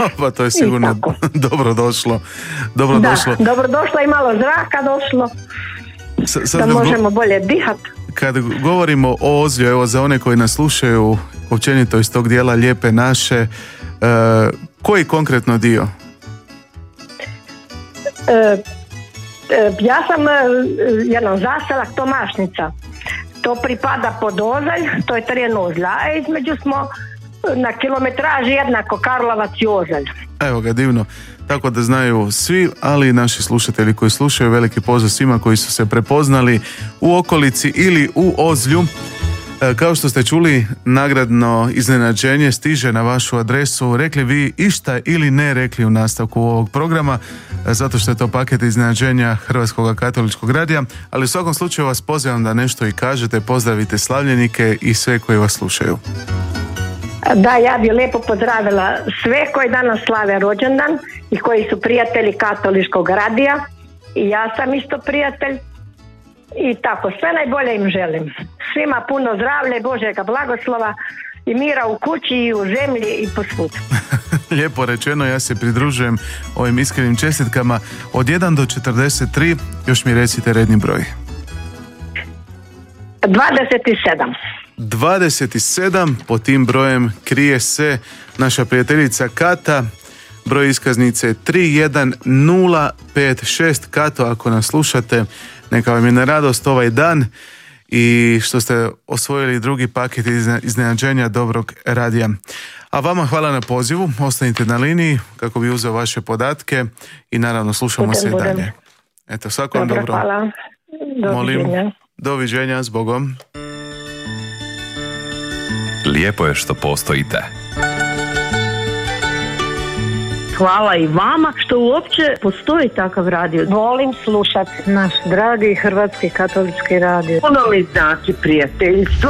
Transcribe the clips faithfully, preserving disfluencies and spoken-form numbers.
Pa to je sigurno dobro došlo. Dobro da, došlo. dobro došlo i malo zraka došlo. S, sad da možemo go- bolje dihati. Kad govorimo o Ozlju, evo za one koji nas slušaju općenito iz tog dijela Lijepe naše, e, koji konkretno dio? E, e, ja sam e, jedan zaselak Tomašnica. To pripada pod Ozalj, to je teren Ozlja, a između smo na kilometraži jednako Karlovac i Ozalj. Evo ga, divno. Tako da znaju svi, ali i naši slušatelji koji slušaju, veliki pozdrav svima koji su se prepoznali u okolici ili u Ozlju. E, kao što ste čuli, nagradno iznenađenje stiže na vašu adresu. Rekli vi išta ili ne rekli u nastavku ovog programa, e, zato što je to paket iznenađenja Hrvatskog katoličkog radija, ali u svakom slučaju vas pozivam da nešto i kažete, pozdravite slavljenike i sve koji vas slušaju. Da, ja bih lijepo pozdravila sve koji danas slave rođendan i koji su prijatelji katoličkog radija, i ja sam isto prijatelj, i tako sve najbolje im želim. Svima puno zdravlja i Božjega blagoslova i mira u kući i u zemlji i posvud. Lijepo rečeno, ja se pridružujem ovim iskrenim čestitkama. Od jedan do četrdeset tri, još mi recite redni broj. dvadeset sedam. dvadeset sedam, po tim brojem krije se naša prijateljica Kata. Broj iskaznice tri jedan nula pet šest. Kato, ako nas slušate, neka vam je na radost ovaj dan i što ste osvojili drugi paket iznenađenja dobrog radija. A vama hvala na pozivu, ostanite na liniji kako bi uzeo vaše podatke i naravno slušamo budem, se i dalje. Budem. Eto, svako vam dobro. Hvala. Molim, doviđenja, s Bogom. Lijepo je što postojite. Hvala i vama što uopće postoji takav radio. Volim slušati naš dragi Hrvatski katolički radio. Puno mi znači prijateljstvo.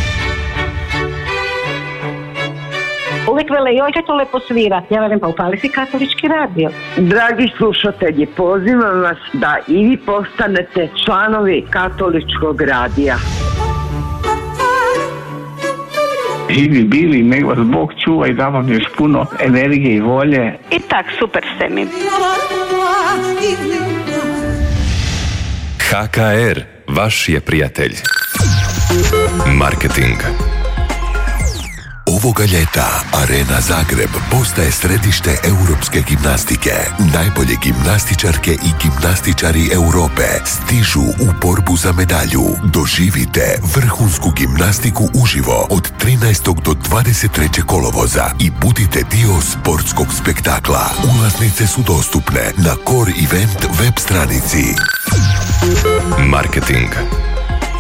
Uvijek vele, joj će to lepo svirati. Ja velim, pa upali si katolički radio. Dragi slušatelji, pozivam vas da i vi postanete članovi katoličkog radija. Živi bili, nek vas Bog čuva i da vam još puno energije i volje. I tak, super ste mi. H K R, vaš je prijatelj. Marketing. Ovoga ljeta Arena Zagreb postaje središte europske gimnastike. Najbolje gimnastičarke i gimnastičari Europe stižu u borbu za medalju. Doživite vrhunsku gimnastiku uživo od trinaestog do dvadeset trećeg kolovoza i budite dio sportskog spektakla. Ulaznice su dostupne na Core Event web stranici. Marketing.